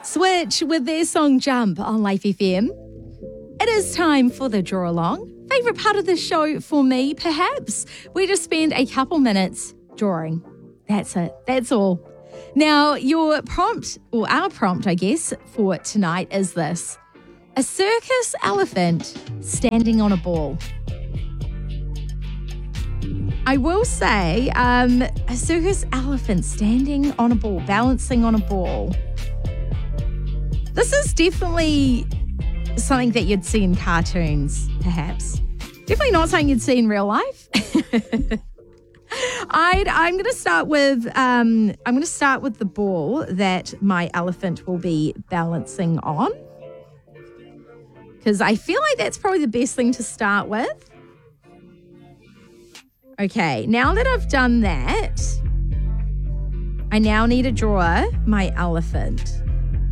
Switch with their song Jump on Life FM. It is time for the draw along. Favourite part of the show for me, perhaps? We just spend a couple minutes drawing. That's it. That's all. Now, your prompt, or our prompt, I guess, for tonight is this. A circus elephant standing on a ball. I will say, a circus elephant standing on a ball, balancing on a ball. This is definitely something that you'd see in cartoons, perhaps. Definitely not something you'd see in real life. I'm going to start with the ball that my elephant will be balancing on, because I feel like that's probably the best thing to start with. Okay, now that I've done that, I now need to draw my elephant.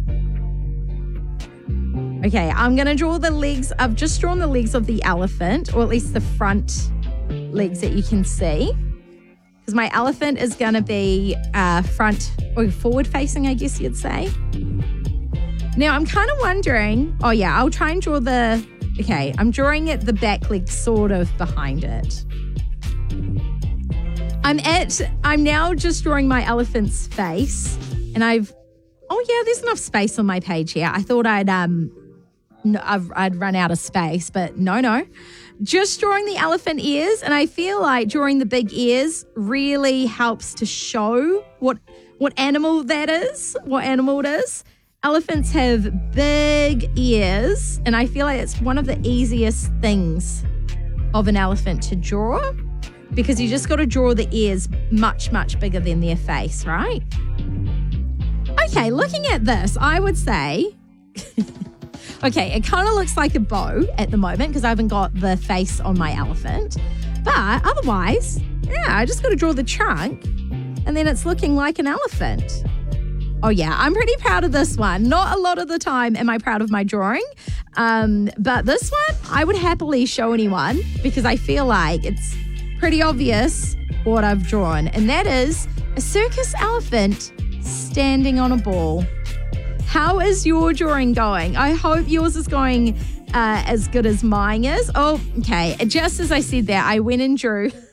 Okay, I'm going to draw the legs. I've just drawn the legs of the elephant, or at least the front legs that you can see. Because my elephant is going to be front or forward facing, I guess you'd say. Now, I'm kind of wondering, I'll try and draw I'm drawing it, the back leg sort of behind it. I'm now just drawing my elephant's face, and there's enough space on my page here. I thought I'd run out of space, but no. Just drawing the elephant ears, and I feel like drawing the big ears really helps to show what animal that is, what animal it is. Elephants have big ears, and I feel like it's one of the easiest things of an elephant to draw, because you just got to draw the ears much, much bigger than their face, right? Okay, looking at this, I would say, it kind of looks like a bow at the moment because I haven't got the face on my elephant. But otherwise, I just got to draw the trunk and then it's looking like an elephant. Oh yeah, I'm pretty proud of this one. Not a lot of the time am I proud of my drawing, but this one I would happily show anyone because I feel like it's pretty obvious what I've drawn, and that is a circus elephant standing on a ball. How is your drawing going? I hope yours is going as good as mine is. Oh, okay. Just as I said that, I went and drew the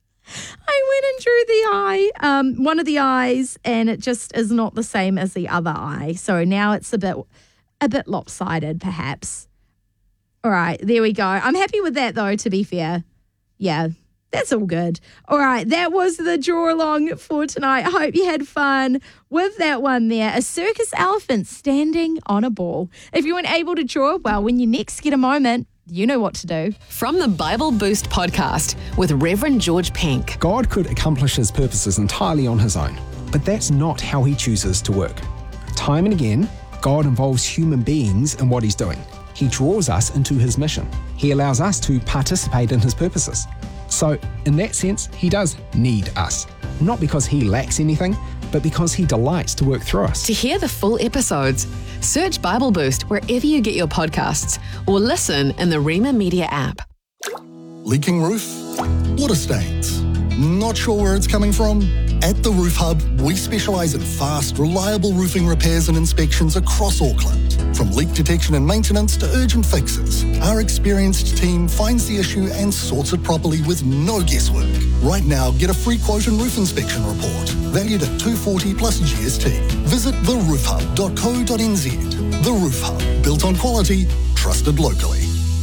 eye, one of the eyes, and it just is not the same as the other eye. So now it's a bit lopsided, perhaps. All right, there we go. I'm happy with that, though, to be fair. Yeah. That's all good. All right, that was the draw along for tonight. I hope you had fun with that one there. A circus elephant standing on a ball. If you weren't able to draw, well, when you next get a moment, you know what to do. From the Bible Boost podcast with Reverend George Pink. God could accomplish his purposes entirely on his own, but that's not how he chooses to work. Time and again, God involves human beings in what he's doing. He draws us into his mission. He allows us to participate in his purposes. So, in that sense, he does need us. Not because he lacks anything, but because he delights to work through us. To hear the full episodes, search Bible Boost wherever you get your podcasts or listen in the Rema Media app. Leaking roof? Water stains? Not sure where it's coming from? At the Roof Hub, we specialise in fast, reliable roofing repairs and inspections across Auckland. From leak detection and maintenance to urgent fixes, our experienced team finds the issue and sorts it properly with no guesswork. Right now, get a free quote and roof inspection report, valued at $240 plus GST. Visit theroofhub.co.nz. The Roof Hub, built on quality, trusted locally.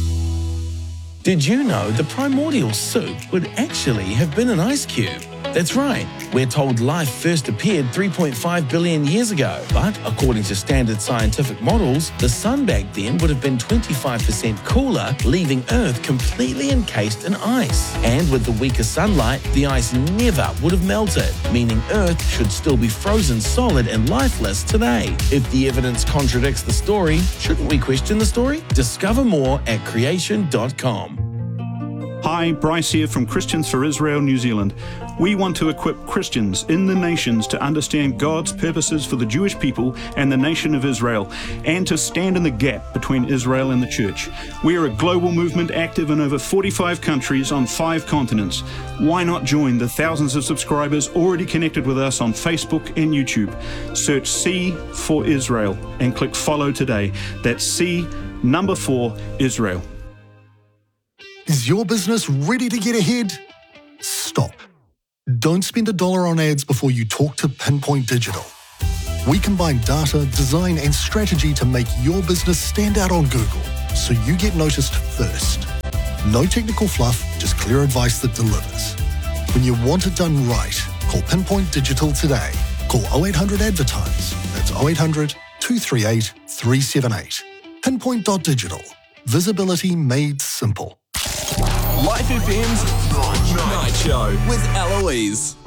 Did you know the primordial soup would actually have been an ice cube? That's right. We're told life first appeared 3.5 billion years ago. But according to standard scientific models, the sun back then would have been 25% cooler, leaving Earth completely encased in ice. And with the weaker sunlight, the ice never would have melted, meaning Earth should still be frozen solid and lifeless today. If the evidence contradicts the story, shouldn't we question the story? Discover more at creation.com. Hi, Bryce here from Christians for Israel, New Zealand. We want to equip Christians in the nations to understand God's purposes for the Jewish people and the nation of Israel, and to stand in the gap between Israel and the church. We are a global movement active in over 45 countries on 5 continents. Why not join the thousands of subscribers already connected with us on Facebook and YouTube? Search C for Israel and click follow today. That's C4 Israel. Is your business ready to get ahead? Stop. Don't spend $1 on ads before you talk to Pinpoint Digital. We combine data, design, and strategy to make your business stand out on Google, so you get noticed first. No technical fluff, just clear advice that delivers. When you want it done right, call Pinpoint Digital today. Call 0800 Advertise. That's 0800 238 378. Pinpoint.digital. Visibility made simple. Life FM's Night Show with Eloise.